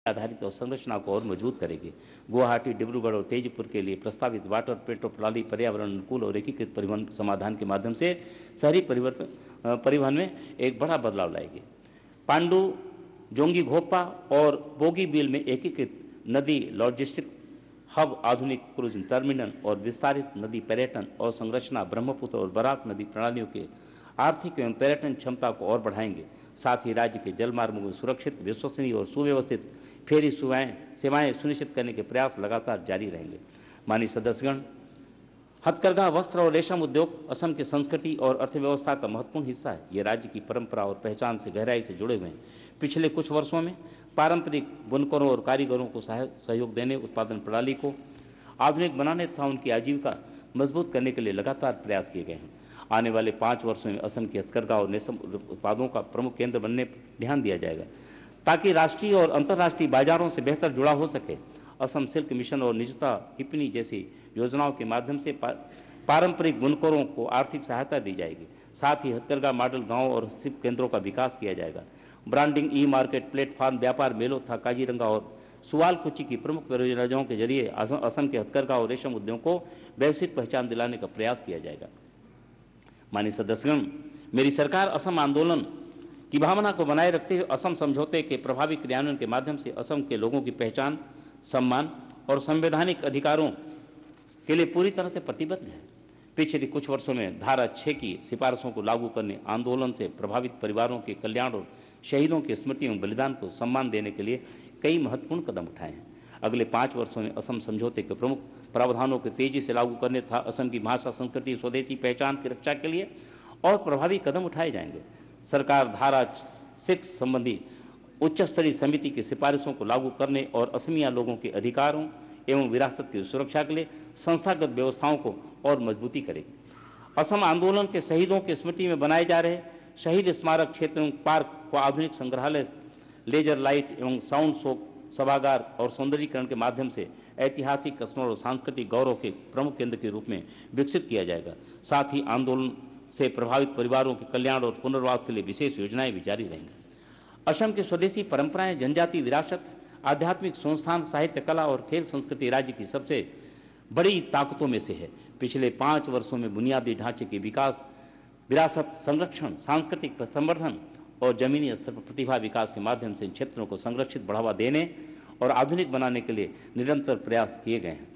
आधारित अवसंरचना को और मजबूत करेगी। गुवाहाटी, डिब्रूगढ़ और तेजपुर के लिए प्रस्तावित वाटर पेट्रो प्रणाली पर्यावरण अनुकूल और एकीकृत परिवहन समाधान के माध्यम से शहरी परिवहन में एक बड़ा बदलाव लाएगी। पांडु, जोंगी घोप्पा और बोगीबील में एकीकृत नदी लॉजिस्टिक्स हब, आधुनिक क्रूज टर्मिनल और विस्तारित नदी पर्यटन और संरचना ब्रह्मपुत्र और बराक नदी प्रणालियों के आर्थिक एवं पर्यटन क्षमता को और बढ़ाएंगे। साथ ही राज्य के जलमार्गों को सुरक्षित, विश्वसनीय और सुव्यवस्थित फेरी सेवाएं सुनिश्चित करने के प्रयास लगातार जारी रहेंगे। माननीय सदस्यगण, हथकरघा, वस्त्र और रेशम उद्योग असम की संस्कृति और अर्थव्यवस्था का महत्वपूर्ण हिस्सा है। ये राज्य की परंपरा और पहचान से गहराई से जुड़े हुए हैं। पिछले कुछ वर्षों में पारंपरिक बुनकरों और कारीगरों को सहयोग देने, उत्पादन प्रणाली को आधुनिक बनाने तथा उनकी आजीविका मजबूत करने के लिए लगातार प्रयास किए गए हैं। आने वाले 5 वर्षों में असम की हथकरघा और रेशम उत्पादों का प्रमुख केंद्र बनने पर ध्यान दिया जाएगा, ताकि राष्ट्रीय और अंतर्राष्ट्रीय बाजारों से बेहतर जुड़ा हो सके। असम सिल्क मिशन और निजता टिप्पणी जैसी योजनाओं के माध्यम से पारंपरिक बुनकरों को आर्थिक सहायता दी जाएगी। साथ ही हथकरघा मॉडल गांव और हस्तशिल्प केंद्रों का विकास किया जाएगा। ब्रांडिंग, ई मार्केट प्लेटफॉर्म, व्यापार मेलों तथा काजीरंगा और सुवालकुची की प्रमुख परियोजनाओं के जरिए असम के हथकरघा और रेशम उद्योग को वैश्विक पहचान दिलाने का प्रयास किया जाएगा। माननीय सदस्यगण, मेरी सरकार असम आंदोलन की भावना को बनाए रखते हुए असम समझौते के प्रभावी क्रियान्वयन के माध्यम से असम के लोगों की पहचान, सम्मान और संवैधानिक अधिकारों के लिए पूरी तरह से प्रतिबद्ध है। पिछले कुछ वर्षों में धारा 6 की सिफारिशों को लागू करने, आंदोलन से प्रभावित परिवारों के कल्याण और शहीदों की स्मृति एवं बलिदान को सम्मान देने के लिए कई महत्वपूर्ण कदम उठाए हैं। अगले 5 वर्षों में असम समझौते के प्रमुख प्रावधानों को तेजी से लागू करने तथा असम की भाषा, संस्कृति, स्वदेशी पहचान की रक्षा के लिए और प्रभावी कदम उठाए जाएंगे। सरकार धारा 6 संबंधी उच्च स्तरीय समिति की सिफारिशों को लागू करने और असमिया लोगों के अधिकारों एवं विरासत की सुरक्षा के लिए संस्थागत व्यवस्थाओं को और मजबूती करेगी। असम आंदोलन के शहीदों की स्मृति में बनाए जा रहे शहीद स्मारक क्षेत्र एवं पार्क को आधुनिक संग्रहालय, लेजर लाइट एवं साउंड शो सभागार और सौंदर्यीकरण के माध्यम से ऐतिहासिक स्थलों और सांस्कृतिक गौरव के प्रमुख केंद्र के रूप में विकसित किया जाएगा। साथ ही आंदोलन से प्रभावित परिवारों के कल्याण और पुनर्वास के लिए विशेष योजनाएं भी जारी रहेंगी। असम की स्वदेशी परंपराएं, जनजातीय विरासत, आध्यात्मिक संस्थान, साहित्य, कला और खेल संस्कृति राज्य की सबसे बड़ी ताकतों में से है। पिछले 5 वर्षों में बुनियादी ढांचे के विकास, विरासत संरक्षण, सांस्कृतिक संवर्धन और जमीनी स्तर पर प्रतिभा विकास के माध्यम से इन क्षेत्रों को संरक्षित बढ़ावा देने और आधुनिक बनाने के लिए निरंतर प्रयास किए गए हैं।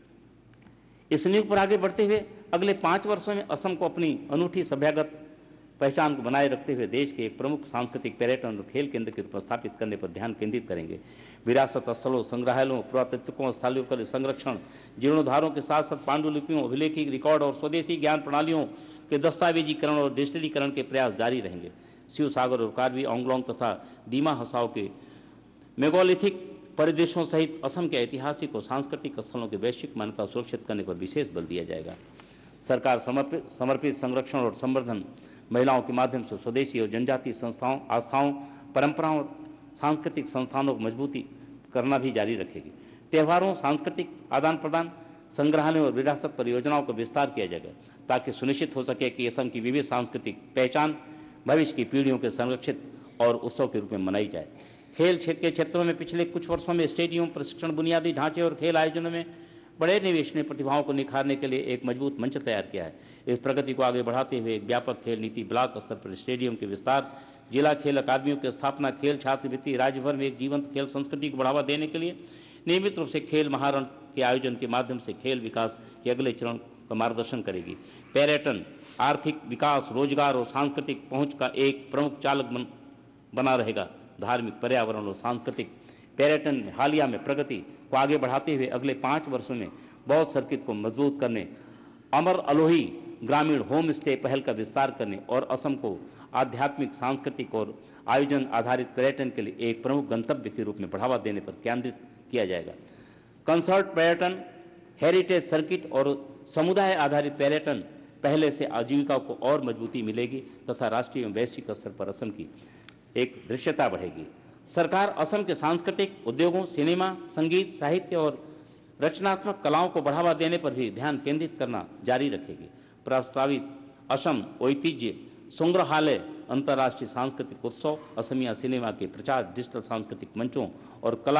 इस नींव पर आगे बढ़ते हुए अगले 5 वर्षों में असम को अपनी अनूठी सभ्यगत पहचान को बनाए रखते हुए देश के एक प्रमुख सांस्कृतिक, पर्यटन और खेल केंद्र के रूप में स्थापित करने पर ध्यान केंद्रित करेंगे। विरासत स्थलों, संग्रहालयों, पुरातत्वों स्थलों के संरक्षण, जीर्णोद्धारों के साथ साथ पांडुलिपियों, अभिलेखिक रिकॉर्ड और स्वदेशी ज्ञान प्रणालियों के दस्तावेजीकरण और डिजिटलीकरण के प्रयास जारी रहेंगे। शिव सागर और कार्बी आंगलोंग तथा दीमा हसाओ के मेगालिथिक परिदृश्यों सहित असम के ऐतिहासिक और सांस्कृतिक स्थलों की वैश्विक मान्यता सुरक्षित करने पर विशेष बल दिया जाएगा। सरकार समर्पित संरक्षण और संवर्धन, महिलाओं के माध्यम से स्वदेशी और जनजातीय संस्थाओं, आस्थाओं, परंपराओं और सांस्कृतिक संस्थानों को मजबूती करना भी जारी रखेगी। त्योहारों, सांस्कृतिक आदान प्रदान, संग्रहालयों और विरासत परियोजनाओं का विस्तार किया जाएगा, ताकि सुनिश्चित हो सके कि असम की विविध सांस्कृतिक पहचान भविष्य की पीढ़ियों के संरक्षित और उत्सव के रूप में मनाई जाए। खेल के क्षेत्रों में पिछले कुछ वर्षों में स्टेडियम, प्रशिक्षण, बुनियादी ढांचे और खेल आयोजनों में बड़े निवेश ने प्रतिभाओं को निखारने के लिए एक मजबूत मंच तैयार किया है। इस प्रगति को आगे बढ़ाते हुए एक व्यापक खेल नीति, ब्लॉक स्तर पर स्टेडियम के विस्तार, जिला खेल अकादमियों की स्थापना, खेल छात्रवृत्ति, राज्य भर में एक जीवंत खेल संस्कृति को बढ़ावा देने के लिए नियमित रूप से खेल महारण के आयोजन के माध्यम से खेल विकास के अगले चरण का मार्गदर्शन करेगी। पर्यटन, आर्थिक विकास, रोजगार और सांस्कृतिक पहुंच का एक प्रमुख चालक बना रहेगा। धार्मिक, पर्यावरण और सांस्कृतिक पर्यटन में हालिया में प्रगति को आगे बढ़ाते हुए अगले 5 वर्षों में बौद्ध सर्किट को मजबूत करने, अमर अलोही ग्रामीण होम स्टे पहल का विस्तार करने और असम को आध्यात्मिक, सांस्कृतिक और आयोजन आधारित पर्यटन के लिए एक प्रमुख गंतव्य के रूप में बढ़ावा देने पर केंद्रित किया जाएगा। कंसर्ट पर्यटन, हेरिटेज सर्किट और समुदाय आधारित पर्यटन पहले से आजीविका को और मजबूती मिलेगी तथा राष्ट्रीय एवं वैश्विक स्तर पर असम की एक दृश्यता बढ़ेगी। सरकार असम के सांस्कृतिक उद्योगों, सिनेमा, संगीत, साहित्य और रचनात्मक कलाओं को बढ़ावा देने पर भी ध्यान केंद्रित करना जारी रखेगी। प्रस्तावित असम ऐतिह्य संग्रहालय, अंतर्राष्ट्रीय सांस्कृतिक उत्सव, असमिया सिनेमा के प्रचार, डिजिटल सांस्कृतिक मंचों और कला